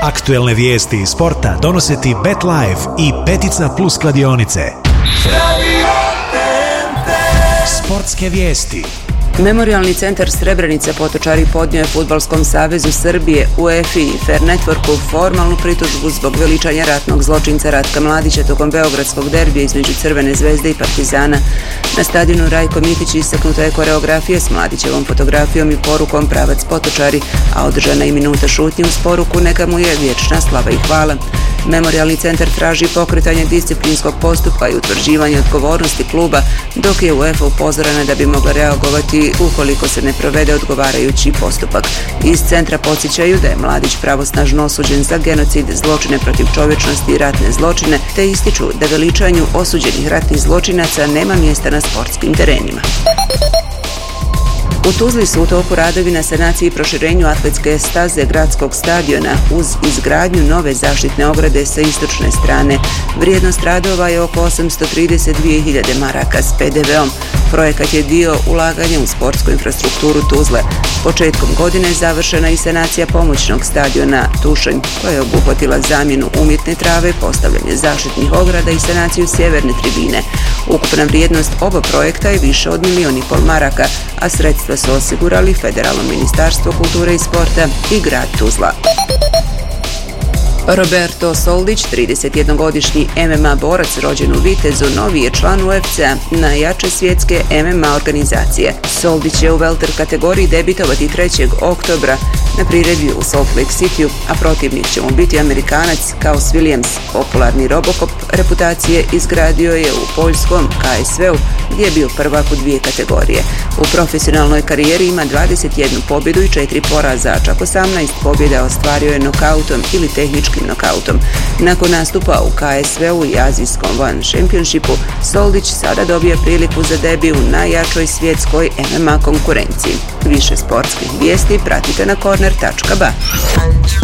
Aktuelne vijesti iz sporta donose ti Bet Live i Petica Plus kladionice. Sportske vijesti. Memorijalni centar Srebrenica Potočari podnio je Fudbalskom savezu Srbije, UEFA i Fair Networku formalnu pritužbu zbog veličanja ratnog zločinca Ratka Mladića tokom beogradskog derbija između Crvene zvezde i Partizana. Na stadionu Rajko Mitić istaknuta je koreografija s Mladićevom fotografijom i porukom Pravac Potočari, a održana i minuta šutnje uz poruku Neka mu je vječna slava i hvala. Memorijalni centar traži pokretanje disciplinskog postupka i utvrđivanje odgovornosti kluba, dok je UEFA upozorena da bi mogla reagovati ukoliko se ne provede odgovarajući postupak. Iz centra podsjećaju da je Mladić pravosnažno osuđen za genocid, zločine protiv čovječnosti i ratne zločine, te ističu da veličanju osuđenih ratnih zločinaca nema mjesta na sportskim terenima. U Tuzli su u toku radovi na sanaciji i proširenju atletske staze gradskog stadiona uz izgradnju nove zaštitne ograde sa istočne strane. Vrijednost radova je oko 832.000 maraka s PDV-om. Projekat je dio ulaganja u sportsku infrastrukturu Tuzle. Početkom godine završena i sanacija pomoćnog stadiona Tušanj, koja je obuhvatila zamjenu umjetne trave, postavljanje zaštitnih ograda i sanaciju sjeverne tribine. Ukupna vrijednost oba projekta je više od 1,5 milijuna maraka, a sredstva su osigurali Federalno ministarstvo kulture i sporta i grad Tuzla. Roberto Soldić, 31-godišnji MMA borac rođen u Vitezu, novi je član UFC-a, najjače svjetske MMA organizacije. Soldić je u welter kategoriji debitovati 3. oktobra na priredbi u Salt Lake Cityu, a protivnik će mu biti Amerikanac Kaos Williams. Popularni Robocop reputacije izgradio je u poljskom KSV-u, gdje je bio prvak u 2 kategorije. U profesionalnoj karijeri ima 21 pobjedu i 4 poraza, a čak 18 pobjeda ostvario je nokautom ili tehničkim nokautom. Nakon nastupa u KSV-u i azijskom One Championshipu, Soldić sada dobija priliku za debiju u najjačoj svjetskoj MMA konkurenciji. Više sportskih vijesti pratite na corner.ba.